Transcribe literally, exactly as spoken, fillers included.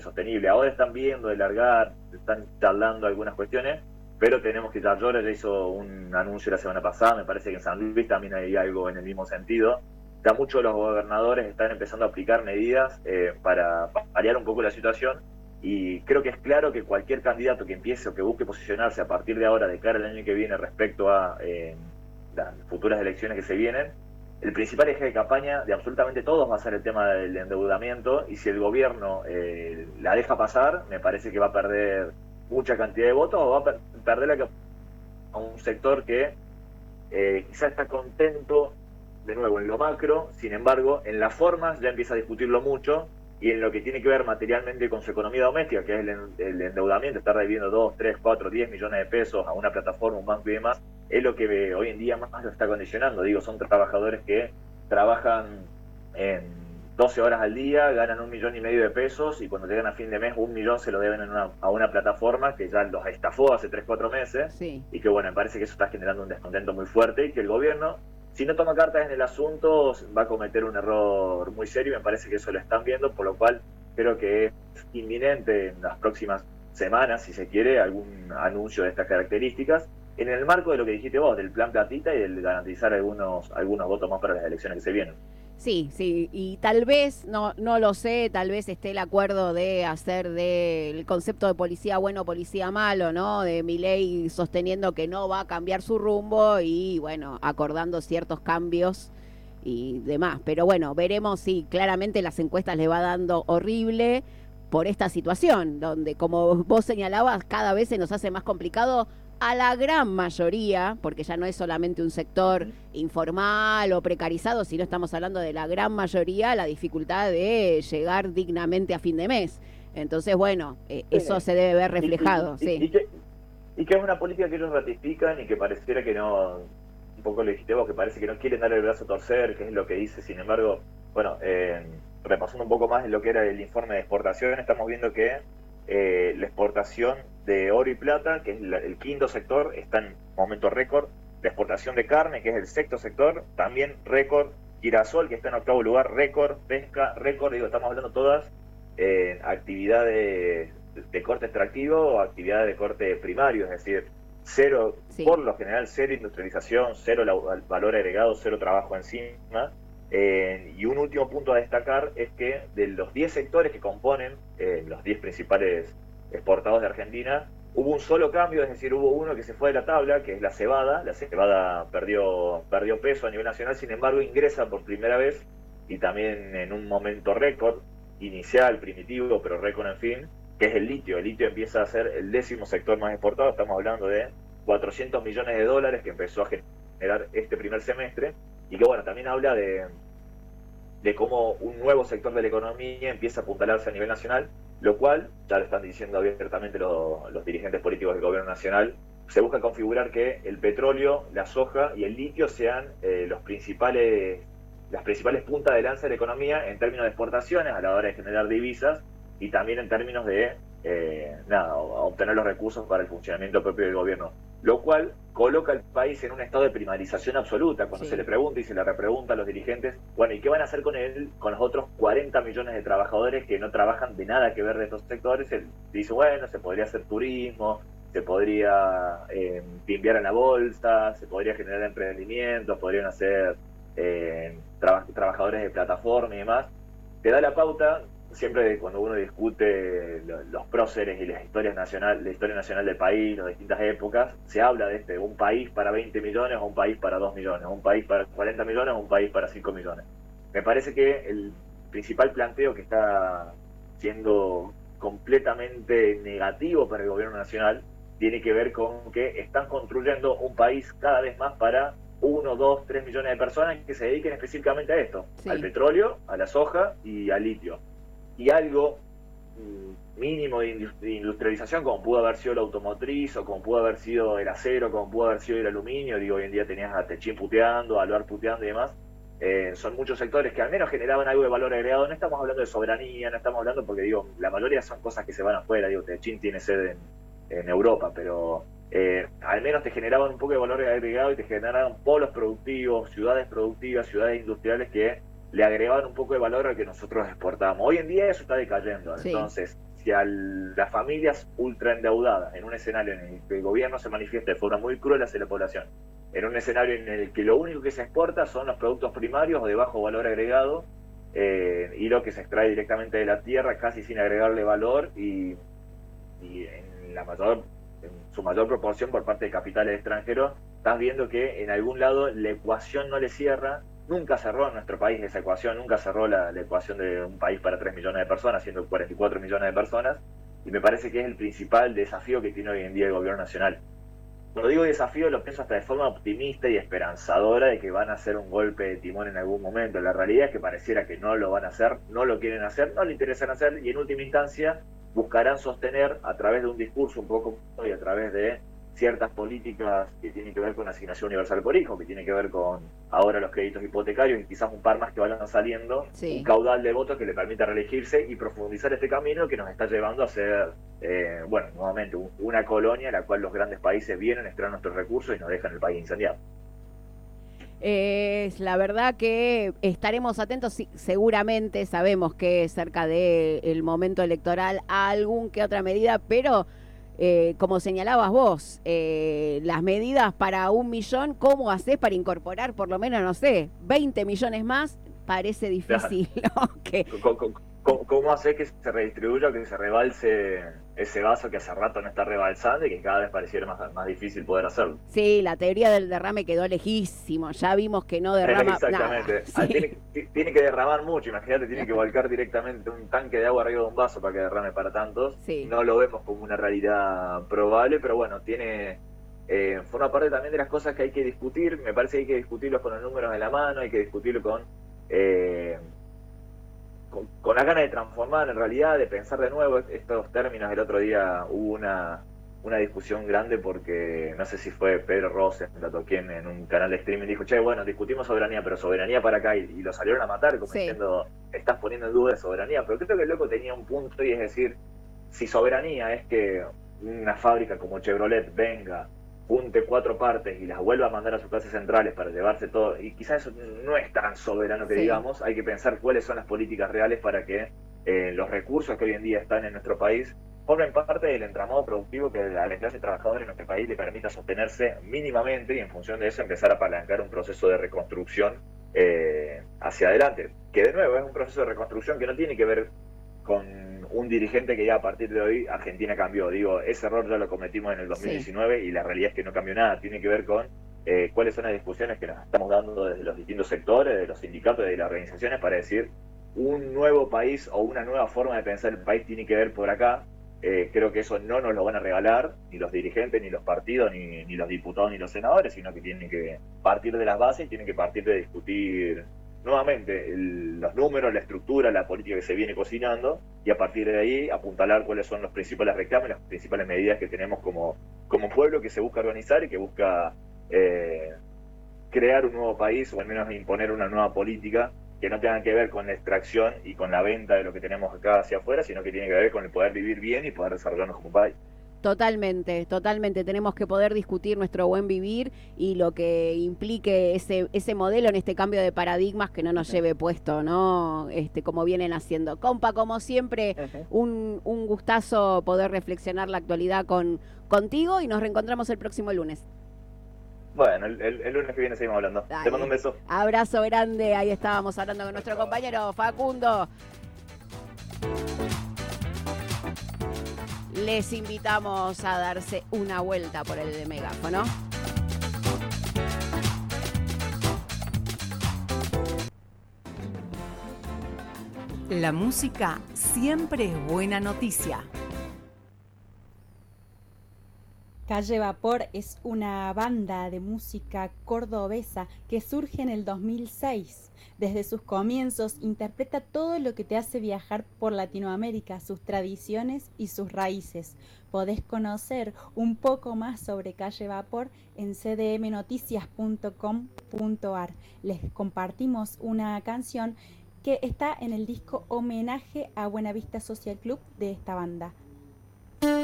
sostenible. Ahora están viendo de largar, están charlando algunas cuestiones, pero tenemos que, ya Llora ya hizo un anuncio la semana pasada, me parece que en San Luis también hay algo en el mismo sentido. Ya muchos de los gobernadores están empezando a aplicar medidas eh, para variar un poco la situación, y creo que es claro que cualquier candidato que empiece o que busque posicionarse a partir de ahora de cara al año que viene respecto a eh, las futuras elecciones que se vienen, el principal eje de campaña de absolutamente todos va a ser el tema del endeudamiento, y si el gobierno eh, la deja pasar, me parece que va a perder mucha cantidad de votos, o va a per perder la, a un sector que eh, quizás está contento, de nuevo, en lo macro, sin embargo, en las formas ya empieza a discutirlo mucho, y en lo que tiene que ver materialmente con su economía doméstica, que es el, el endeudamiento, estar debiendo dos, tres, cuatro, diez millones de pesos a una plataforma, un banco y demás, es lo que hoy en día más lo está condicionando. Digo, son trabajadores que trabajan en doce horas al día, ganan un millón y medio de pesos, y cuando llegan a fin de mes un millón se lo deben en una, a una plataforma que ya los estafó hace tres, cuatro meses, sí. Y que bueno, me parece que eso está generando un descontento muy fuerte, y que el gobierno, si no toma cartas en el asunto, va a cometer un error muy serio, y me parece que eso lo están viendo, por lo cual creo que es inminente en las próximas semanas, si se quiere, algún anuncio de estas características, en el marco de lo que dijiste vos, del plan Platita y del garantizar algunos, algunos votos más para las elecciones que se vienen. Sí, sí, y tal vez, no, no lo sé, tal vez esté el acuerdo de hacer del concepto de policía bueno, policía malo, ¿no? De Milei sosteniendo que no va a cambiar su rumbo y, bueno, acordando ciertos cambios y demás. Pero bueno, veremos si claramente las encuestas le va dando horrible por esta situación, donde, como vos señalabas, cada vez se nos hace más complicado a la gran mayoría, porque ya no es solamente un sector informal o precarizado, sino estamos hablando de la gran mayoría, la dificultad de llegar dignamente a fin de mes. Entonces, bueno, eh, Sí. eso se debe ver reflejado, Y, y, y, sí. y, que, y que es una política que ellos ratifican, y que pareciera que no, un poco lo dijiste vos, que parece que no quieren darle el brazo a torcer, que es lo que dice. Sin embargo, bueno, eh, repasando un poco más en lo que era el informe de exportación, estamos viendo que eh, la exportación de oro y plata, que es la, el quinto sector, está en momento récord. La exportación de carne, que es el sexto sector, también récord. Girasol, que está en octavo lugar, récord. Pesca, récord. Digo, estamos hablando todas eh, actividades de, de corte extractivo o actividades de corte primario, es decir, cero, Sí. por lo general, cero industrialización, cero la, valor agregado, cero trabajo encima. Eh, y un último punto a destacar es que de los diez sectores que componen eh, los diez principales exportados de Argentina, hubo un solo cambio, es decir, hubo uno que se fue de la tabla, que es la cebada. La cebada perdió, perdió peso a nivel nacional, sin embargo ingresa por primera vez, y también en un momento récord, inicial, primitivo, pero récord en fin, que es el litio. El litio empieza a ser el décimo sector más exportado, estamos hablando de cuatrocientos millones de dólares que empezó a generar este primer semestre, y que bueno, también habla de, de cómo un nuevo sector de la economía empieza a apuntalarse a nivel nacional, lo cual, ya lo están diciendo abiertamente los, los dirigentes políticos del gobierno nacional, se busca configurar que el petróleo, la soja y el litio sean eh, los principales, las principales puntas de lanza de la economía en términos de exportaciones a la hora de generar divisas, y también en términos de eh, nada, obtener los recursos para el funcionamiento propio del gobierno, lo cual coloca al país en un estado de primarización absoluta. Cuando Sí. se le pregunta y se le repregunta a los dirigentes, bueno, ¿y qué van a hacer con él, con los otros cuarenta millones de trabajadores que no trabajan de nada que ver de estos sectores? Él dice, bueno, se podría hacer turismo, se podría eh, pimpear en la bolsa, se podría generar emprendimientos, podrían hacer eh, traba trabajadores de plataforma y demás. Te da la pauta. Siempre cuando uno discute los próceres y las historias nacional, la historia nacional del país, las distintas épocas, se habla de este, un país para veinte millones o un país para dos millones, un país para cuarenta millones o un país para cinco millones. Me parece que el principal planteo que está siendo completamente negativo para el gobierno nacional tiene que ver con que están construyendo un país cada vez más para uno, dos, tres millones de personas que se dediquen específicamente a esto, Sí. al petróleo, a la soja y al litio. Y algo mínimo de industrialización, como pudo haber sido la automotriz, o como pudo haber sido el acero, como pudo haber sido el aluminio. Digo, hoy en día tenías a Techín puteando, a Alvar puteando y demás. Eh, son muchos sectores que al menos generaban algo de valor agregado. No estamos hablando de soberanía, no estamos hablando, porque digo, la mayoría son cosas que se van afuera. Digo, Techín tiene sede en, en Europa, pero eh, al menos te generaban un poco de valor agregado y te generaban polos productivos, ciudades productivas, ciudades industriales que le agregaban un poco de valor al que nosotros exportábamos. Hoy en día eso está decayendo. Sí. Entonces, si a las familias ultra endeudadas, en un escenario en el que el gobierno se manifiesta de forma muy cruel hacia la población, en un escenario en el que lo único que se exporta son los productos primarios o de bajo valor agregado, eh, y lo que se extrae directamente de la tierra casi sin agregarle valor y, y en la mayor en su mayor proporción por parte de capitales extranjeros, estás viendo que en algún lado la ecuación no le cierra. Nunca cerró en nuestro país esa ecuación, nunca cerró la, la ecuación de un país para tres millones de personas, siendo cuarenta y cuatro millones de personas, y me parece que es el principal desafío que tiene hoy en día el gobierno nacional. Cuando digo desafío, lo pienso hasta de forma optimista y esperanzadora de que van a hacer un golpe de timón en algún momento. La realidad es que pareciera que no lo van a hacer, no lo quieren hacer, no le interesan hacer, y en última instancia buscarán sostener a través de un discurso un poco y a través de ciertas políticas que tienen que ver con asignación universal por hijo, que tienen que ver con ahora los créditos hipotecarios y quizás un par más que vayan saliendo, sí. Un caudal de votos que le permita reelegirse y profundizar este camino que nos está llevando a ser, eh, bueno, nuevamente una colonia en la cual los grandes países vienen, extraen nuestros recursos y nos dejan el país incendiado. Es la verdad que estaremos atentos, sí, seguramente sabemos que cerca del momento electoral algún que otra medida, pero eh, como señalabas vos, eh, las medidas para un millón, ¿cómo haces para incorporar por lo menos, no sé, veinte millones más? Parece difícil, ¿no? Que... ¿Cómo, ¿Cómo hacer que se redistribuya, que se rebalse ese vaso que hace rato no está rebalsando y que cada vez pareciera más, más difícil poder hacerlo? Sí, la teoría del derrame quedó lejísimo, ya vimos que no derrama Exactamente. nada. Sí. Tiene, tiene que derramar mucho, imagínate, tiene que volcar directamente un tanque de agua arriba de un vaso para que derrame para tantos. Sí. No lo vemos como una realidad probable, pero bueno, tiene... Eh, forma parte también de las cosas que hay que discutir. Me parece que hay que discutirlo con los números en la mano, hay que discutirlo con... Eh, Con, con la gana de transformar en realidad, de pensar de nuevo estos términos. El otro día hubo una, una discusión grande porque no sé si fue Pedro Rossi, la toqué en un canal de streaming, dijo, che, bueno, discutimos soberanía, pero soberanía para acá, y, y lo salieron a matar como sí. diciendo, estás poniendo en duda de soberanía, pero creo que el loco tenía un punto, y es decir, si soberanía es que una fábrica como Chevrolet venga, junte cuatro partes y las vuelva a mandar a sus clases centrales para llevarse todo, y quizás eso no es tan soberano que sí. digamos, hay que pensar cuáles son las políticas reales para que eh, los recursos que hoy en día están en nuestro país formen parte del entramado productivo que a la clase trabajadora en nuestro país le permita sostenerse mínimamente, y en función de eso empezar a apalancar un proceso de reconstrucción eh, hacia adelante, que de nuevo es un proceso de reconstrucción que no tiene que ver con un dirigente que ya a partir de hoy Argentina cambió. Digo, ese error ya lo cometimos en el dos mil diecinueve sí. y la realidad es que no cambió nada. Tiene que ver con eh, cuáles son las discusiones que nos estamos dando desde los distintos sectores, de los sindicatos, de las organizaciones, para decir un nuevo país o una nueva forma de pensar el país tiene que ver por acá. Eh, creo que eso no nos lo van a regalar ni los dirigentes, ni los partidos, ni, ni los diputados, ni los senadores, sino que tienen que partir de las bases y tienen que partir de discutir nuevamente el, los números, la estructura, la política que se viene cocinando, y a partir de ahí apuntalar cuáles son los principales reclamos, las principales medidas que tenemos como, como pueblo que se busca organizar y que busca eh, crear un nuevo país, o al menos imponer una nueva política que no tenga que ver con la extracción y con la venta de lo que tenemos acá hacia afuera, sino que tiene que ver con el poder vivir bien y poder desarrollarnos como país. Totalmente, totalmente. Tenemos que poder discutir nuestro buen vivir y lo que implique ese ese modelo en este cambio de paradigmas que no nos lleve puesto, ¿no? Este, como vienen haciendo. Compa, como siempre, uh-huh. un, un gustazo poder reflexionar la actualidad con contigo, y nos reencontramos el próximo lunes. Bueno, el, el, el lunes que viene seguimos hablando. Dale. Te mando un beso. Abrazo grande. Ahí estábamos hablando con nuestro compañero Facundo. Les invitamos a darse una vuelta por el megáfono. La música siempre es buena noticia. Calle Vapor es una banda de música cordobesa que surge en el dos mil seis. Desde sus comienzos interpreta todo lo que te hace viajar por Latinoamérica, sus tradiciones y sus raíces. Podés conocer un poco más sobre Calle Vapor en c d m noticias punto com punto a r. Les compartimos una canción que está en el disco Homenaje a Buenavista Social Club de esta banda.